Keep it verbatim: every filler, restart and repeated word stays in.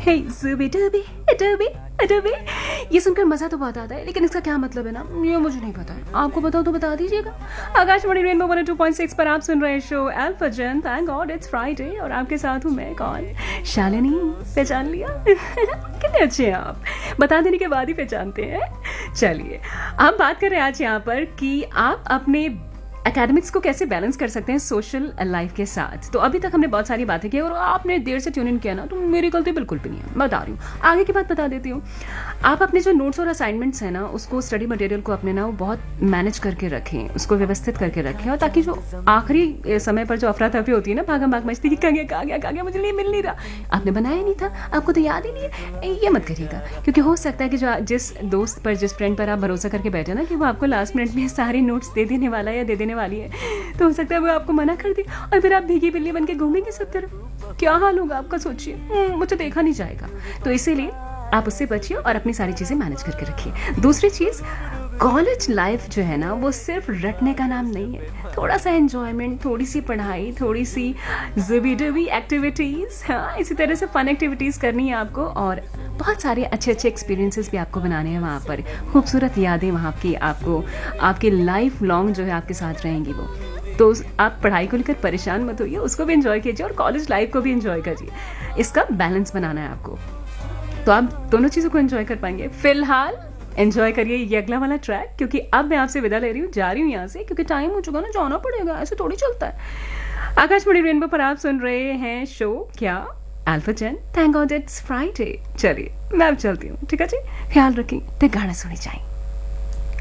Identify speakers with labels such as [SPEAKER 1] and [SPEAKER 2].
[SPEAKER 1] हे ज़ुबी डुबी डुबी डुबी, ये सुनकर मजा तो बहुत आता है, लेकिन इसका क्या मतलब है ना, ये मुझे नहीं पता है। आपको बताओ तो बता दीजिएगा। Akashvani rainbow one two point six पर आप सुन रहे शो अल्फा जन। थैंक गॉड इट्स फ्राइडे और आपके साथ हूँ मैं, कौन, शालिनी। पहचान लिया? कितने अच्छे हैं आप, बता देने के बाद ही पहचानते हैं। चलिए, हम बात कर रहे हैं आज यहाँ पर कि आप अपने एकेडमिक्स को कैसे बैलेंस कर सकते हैं सोशल लाइफ के साथ। तो अभी तक हमने बहुत सारी बातें की और आपने देर से ट्यून इन किया ना, तो मेरी गलती बिल्कुल भी नहीं है, बता रही हूँ। आगे की बात बता देती हूँ। आप अपने जो नोट्स और असाइनमेंट्स हैं ना, उसको स्टडी मटेरियल को अपने ना बहुत मैनेज करके रखें, उसको व्यवस्थित करके रखें, और ताकि जो आखिरी समय पर जो अफरा तफरी होती है ना, भागम भाग मचती, कहाँ गया कहाँ गया कहाँ गया, मुझे नहीं मिल नहीं रहा, आपने बनाया नहीं था, आपको तो याद ही नहीं है, ये मत करिएगा। क्योंकि हो सकता है कि जो जिस दोस्त पर, जिस फ्रेंड पर आप भरोसा करके बैठे ना, कि वो आपको लास्ट मिनट में सारे नोट्स दे देने वाला है या दे देने वाली है, तो हो सकता है वो आपको मना कर दे और फिर आप भीगी बिल्ली बन के घूमेंगे सब तरफ। क्या हाल होगा आपका, सोचिए। मुझे देखा नहीं जाएगा। तो इसीलिए आप उससे बचिए और अपनी सारी चीजें मैनेज करके रखिए। दूसरी चीज, कॉलेज लाइफ जो है ना, वो सिर्फ रटने का नाम नहीं है। थोड़ा सा एंजॉयमेंट, थोड़ी सी पढ़ाई, थोड़ी सी ज़ुबी डुबी एक्टिविटीज़, हाँ, इसी तरह से फन एक्टिविटीज़ करनी है आपको, और बहुत सारे अच्छे अच्छे एक्सपीरियंसेस भी आपको बनाने हैं वहाँ पर। खूबसूरत यादें वहाँ की आपको, आपकी लाइफ लॉन्ग जो है आपके साथ रहेंगी वो। तो आप पढ़ाई को लेकर परेशान मत होइए, उसको भी एंजॉय कीजिए और कॉलेज लाइफ को भी एंजॉय करिए। इसका बैलेंस बनाना है आपको, तो आप दोनों चीज़ों को एंजॉय कर पाएंगे। फिलहाल एंजॉय करिए ये अगला वाला ट्रैक, क्योंकि अब मैं आपसे विदा ले रही हूँ, जा रही हूँ यहाँ से, क्योंकि टाइम हो चुका ना, जाना पड़ेगा, ऐसे थोड़ी चलता है। आकाशवाणी रेनबो पर आप सुन रहे हैं शो क्या, अल्फा जन। Thank God it's Friday. चलिए मैं अब चलती हूँ, ठीक है जी, ख्याल रखिए, ते गाना सुनी जाए।